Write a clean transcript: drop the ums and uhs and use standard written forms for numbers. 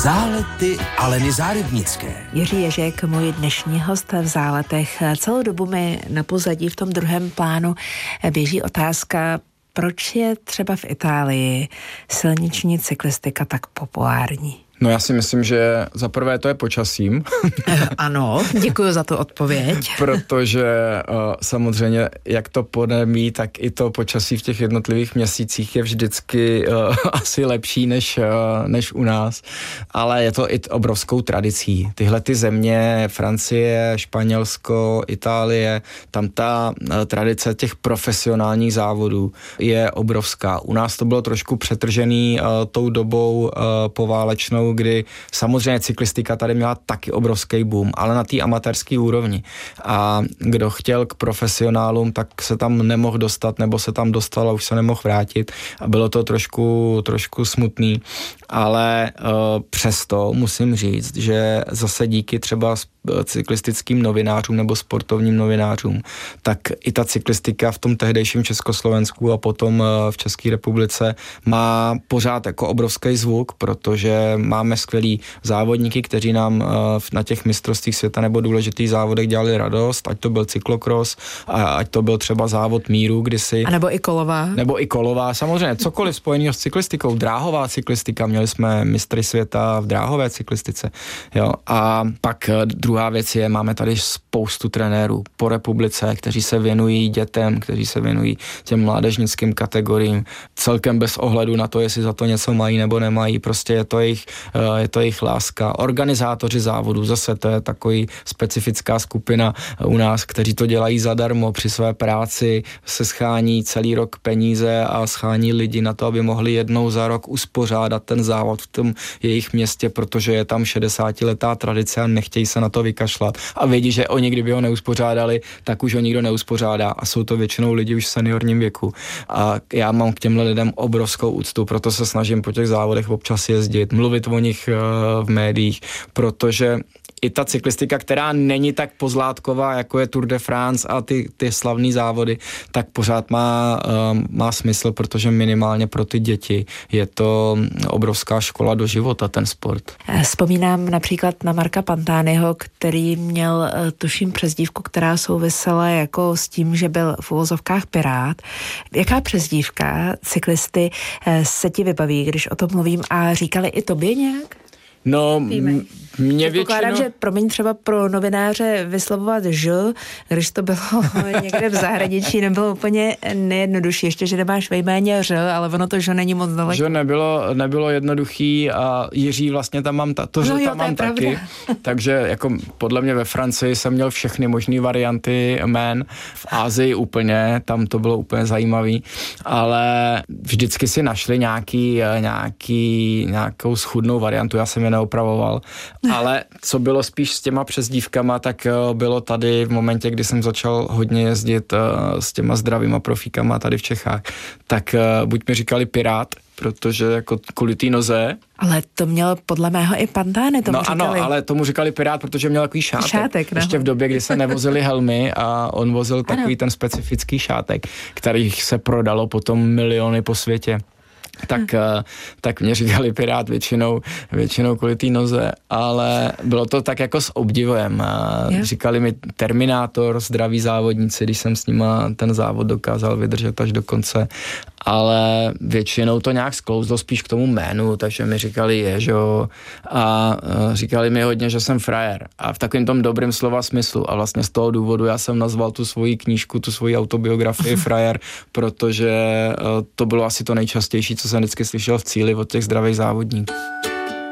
Zálety Aleny Zárybnické. Jiří Ježek, můj dnešní host v Záletech. Celou dobu mi na pozadí v tom druhém plánu běží otázka, proč je třeba v Itálii silniční cyklistika tak populární? No já si myslím, že za prvé to je počasím. Ano, děkuji za tu odpověď. Protože samozřejmě jak to podnebí, tak i to počasí v těch jednotlivých měsících je vždycky asi lepší než u nás. Ale je to i obrovskou tradicí. Tyhle ty země, Francie, Španělsko, Itálie, tam ta tradice těch profesionálních závodů je obrovská. U nás to bylo trošku přetržený tou dobou poválečnou, kdy samozřejmě cyklistika tady měla taky obrovský boom, ale na té amatérské úrovni. A kdo chtěl k profesionálům, tak se tam nemohl dostat, nebo se tam dostal a už se nemohl vrátit. A bylo to trošku smutný. Ale přesto musím říct, že zase díky třeba cyklistickým novinářům nebo sportovním novinářům, tak i ta cyklistika v tom tehdejším Československu a potom v České republice má pořád jako obrovský zvuk, protože máme skvělý závodníky, kteří nám na těch mistrovstvích světa nebo důležitých závodech dělali radost, ať to byl cyklokros, ať to byl třeba závod míru kdysi. A nebo i kolová. Nebo i kolová, samozřejmě cokoliv spojeného s cyklistikou, dráhová cyklistika, měli jsme mistry světa v dráhové cyklistice. Jo. A pak druhá věc je, máme tady spoustu trenérů po republice, kteří se věnují dětem, kteří se věnují těm mládežnickým kategoriím, celkem bez ohledu na to, jestli za to něco mají nebo nemají, prostě je to jejich láska. Organizátoři závodů, zase to je takový specifická skupina u nás, kteří to dělají zadarmo při své práci, se schání celý rok peníze a schání lidi na to, aby mohli jednou za rok uspořádat ten závod v tom jejich městě, protože je tam 60letá tradice a nechtějí se na to vykašlat. A vědí, že oni, kdyby ho neuspořádali, tak už ho nikdo neuspořádá a jsou to většinou lidi už v seniorním věku. A já mám k těmhle lidem obrovskou úctu, proto se snažím po těch závodech občas jezdit, mluvit o nich v médiích, protože i ta cyklistika, která není tak pozlátková, jako je Tour de France a ty slavný závody, tak pořád má smysl, protože minimálně pro ty děti je to obrovská škola do života, ten sport. Vzpomínám například na Marka Pantaniho, který měl, tuším, přezdívku, která souvisela jako s tím, že byl v uvozovkách pirát. Jaká přezdívka cyklisty se ti vybaví, když o tom mluvím, a říkali i tobě nějak? No, mě Pokládám, že promiň, třeba pro novináře vyslovovat Ž, když to bylo někde v zahraničí, nebylo úplně nejjednodušší. Ještě, že nemáš ve jméně Ř, ale ono to Ž není moc daleko. Že nebylo jednoduchý a Jiří vlastně tam mám, tam mám taky. Takže jako podle mě ve Francii jsem měl všechny možné varianty jmén. V Asii úplně, tam to bylo úplně zajímavý. Ale vždycky si našli nějakou schudnou variantu, já jsem je neopravoval. Ale co bylo spíš s těma přezdívkama, tak bylo tady v momentě, kdy jsem začal hodně jezdit s těma zdravýma profíkama tady v Čechách, tak buď mi říkali pirát, protože jako kvůli té noze. Ale to měl podle mého i Pantani, tomu říkali. Ano, ale tomu říkali pirát, protože měl takový šátek. Ještě v době, kdy se nevozili helmy a on vozil takový ten specifický šátek, kterých se prodalo potom miliony po světě. Tak mě říkali pirát většinou kvůli té noze, ale bylo to tak jako s obdivem. Říkali mi Terminátor, zdraví závodníci, když jsem s nima ten závod dokázal vydržet až do konce, ale většinou to nějak sklouzlo spíš k tomu jménu, takže mi říkali Ježo a říkali mi hodně, že jsem frajer a v takovém tom dobrém slova smyslu a vlastně z toho důvodu já jsem nazval tu svoji knížku, tu svoji autobiografii Frajer, protože to bylo asi to nejčastější, co jsem vždycky slyšel v cíli od těch zdravých závodníků.